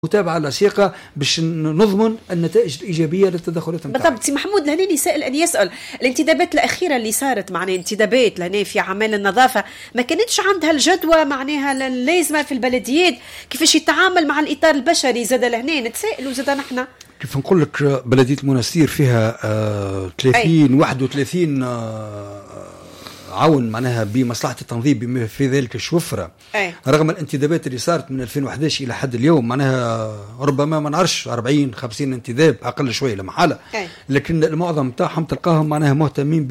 متابعة لصيقة باش نضمن النتائج الإيجابية للتدخلات نتاعنا. بالضبط. سي محمود لهنا سائل أن يسأل الانتدابات الأخيرة اللي صارت معناها انتدابات لهنا في أعمال النظافة ما كانتش عندها الجدوى معناها اللازمة في البلديات كيفاش يتعامل مع الإطار البشري زاد لهنا نتسائلوا زاد نحن كيف نقول لك بلدية المنستير فيها 31 عون معناها بمصلحة التنظيف بما في ذلك الشوفرة رغم الانتدابات اللي صارت من 2011 إلى حد اليوم معناها ربما ما نعرفش 40-50 انتداب أقل شوية لمحالة لكن المعظم تاعهم تلقاهم معناها مهتمين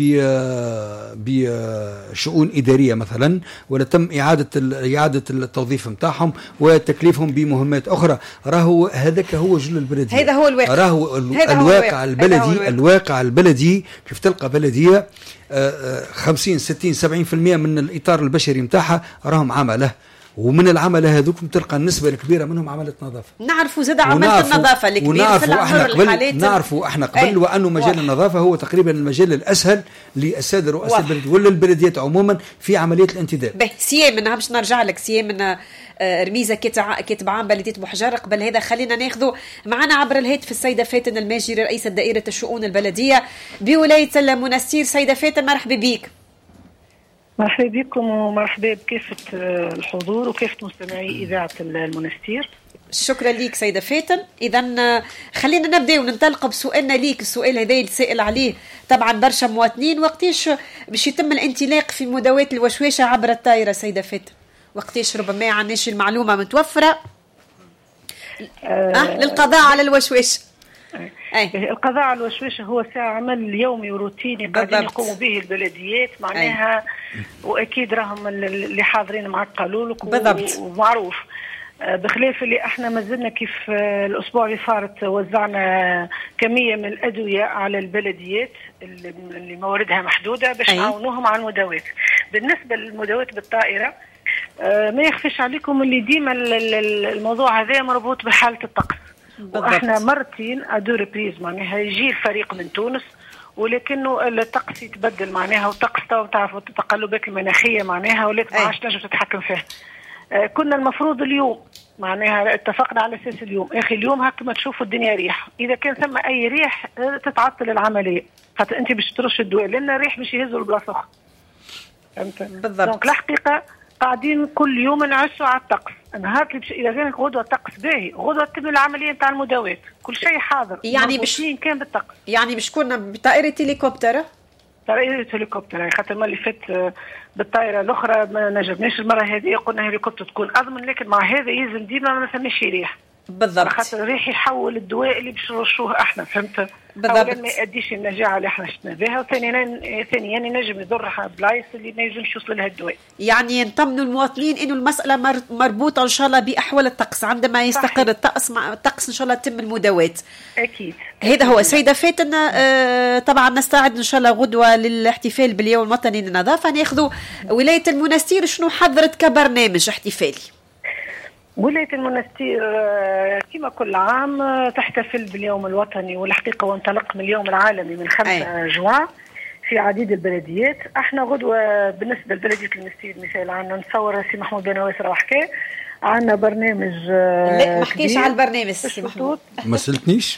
بشؤون إدارية مثلا ولا تم إعادة التوظيف نتاعهم وتكليفهم بمهمات أخرى. راهو هذاك هو جل البلدية، هذا هو الواقع، راهو الواقع البلدي. الواقع البلدي كيف تلقى بلدية 50 60 70% من الإطار البشري متاعها راهم عمله، ومن العمله هذوكم تلقى النسبة الكبيرة منهم عملة نظافة. نعرفوا زاد عملة النظافة الكبيرة في الحالات نعرفوا احنا قبل وأنه مجال النظافة هو تقريبا المجال الأسهل للسادة رؤساء البلد ولا البلديات عموما في عملية الانتداب. سيامنا باش نرجع لك سيامنا رميزة كاتب عام بلدية بوحجار. قبل هذا خلينا ناخذوا معنا عبر الهاتف السيدة فاتن الماجري رئيسة دائرة الشؤون البلدية بولاية المنستير. سيدة فاتن مرحبا بك. مرحبا بكم ومرحبا بكافة الحضور وكافة مستمعي إذاعة المنستير. شكرا ليك سيدة فاتن. إذا خلينا نبدأ وننطلق بسؤالنا ليك. السؤال هذا اللي سائل عليه طبعا برشا مواطنين، وقتاش باش يتم الانطلاق في مداواة الوشواشة عبر الطائرة سيدة فاتن؟ وقتاش ربما عناش المعلومة متوفرة للقضاء على الوشواشة؟ القضاء على الوشواشة هو ساعة عمل يومي وروتيني قاعدين يقوموا به البلديات معناها وأكيد راهم اللي حاضرين معك قالوا لك ومعروف. بخلاف اللي احنا مازلنا كيف الأسبوع اللي فارت وزعنا كمية من الأدوية على البلديات اللي مواردها محدودة باش نعاونوهم على المداواة. بالنسبة للمداواة بالطائرة ما يخفيش عليكم اللي ديما الموضوع هذا مربوط بحالة الطقس. واحنا مرتين ادو ريبريز معناها يجي الفريق من تونس ولكنه الطقس يتبدل معناها والطقس تعرفوا التقلبات المناخيه معناها ولكن ما عادش نجم تتحكم فيها. كنا المفروض اليوم معناها اتفقنا على اساس اليوم اخي اليوم هكا ما تشوفوا الدنيا ريح، اذا كان ثم اي ريح تتعطل العمليه خاطر انت باش ترش الدواء لان الريح باش يهزوا البلاصه اخرى. فهمت؟ بالضبط. الحقيقه قاعدين كل يوم نعسوا على الطقس. نهار إذا كان غدوة الطقس باهي غدوة تتم العملية نتاع المداواة كل شيء حاضر يعني كان بالطقس يعني باش كنا بطائرة هليكوبتر خاطر ما اللي فات بالطائرة الأخرى ما نجبناش المرة هذه قلنا هليكوبتر تكون أضمن لكن مع هذا يلزم ديما ما نسميش ريح. بالضبط. خاطر الريح يحول الدواء اللي باش نرشوه احنا. فهمت؟ بالضبط. ما يأديش النجاعة اللي احنا شفنا بها وثانيا ينجم يضر بلايص اللي ما ينجمش يوصل لها الدواء. يعني نطمنوا المواطنين انه المسألة مربوطة ان شاء الله بأحوال الطقس عندما يستقر الطقس ان شاء الله تتم المداواة. اكيد. هذا هو سيدة فاتن. طبعا نستعد ان شاء الله غدوة للاحتفال باليوم الوطني للنظافة. ناخذوا ولاية المنستير شنو حضرت كبرنامج احتفالي؟ ولاية المنستير كما كل عام تحتفل باليوم الوطني والحقيقة وانطلق من اليوم العالمي من 5 جوان في عديد البلديات. احنا غدوة بالنسبة لبلدية المنستير مثال عنا نتصور سي محمود بن نواسر وحكاه عنا برنامج لا ما حكيش على البرنامج سي محمود. ما سلتنيش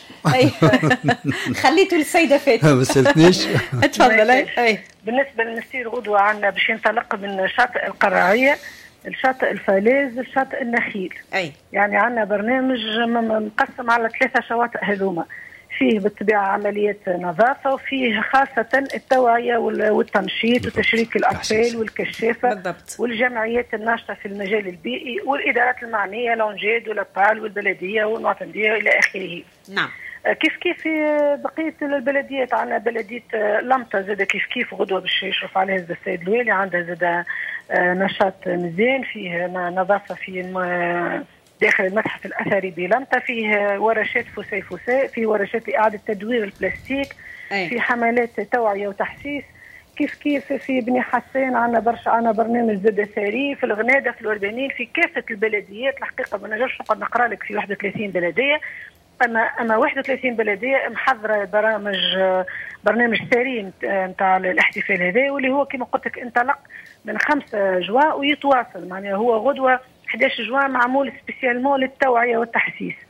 خليته للسيدة فاتن. ما سلتنيش. اتفضل. بالنسبة للمنستير غدوة عنا باش ينطلق من شاطئ القراعية الشاطئ الفالاز الشاطئ النخيل. يعني عندنا برنامج مقسم على 3 شواطئ هذوما فيه بالطبيعة عمليات نظافة وفيه خاصة التوعية والتنشيط وتشريك الأطفال والكشافة بالضبط. والجمعيات الناشطة في المجال البيئي والإدارات المعنية لونجيد والأبطال والبلدية والوطنية إلى آخره. نعم. كيف بقية البلديات عندنا بلدية لمطة زاد كيف غدوة باش يشرف عليها السيد الوالي عندها زاد نشاط مزيان فيه نظافة في داخل المتحف الأثري بلمطة فيه ورشات فسيفساء فيه ورشات لإعادة تدوير البلاستيك في حملات توعية وتحسيس كيف في بني حسين عندنا برنامج زاد ثري في الغنادة في الوردانين في كافة البلديات. الحقيقة ما نجمش نقعد نقرأ لك في 31 بلدية أما 31 بلدية محضرة برنامج ثري نتاع الاحتفال هذا واللي هو كما قلت لك انطلق من 5 جوان ويتواصل معناها هو غدوة 11 جوان معمول سبيسيالمون للتوعيه والتحسيس.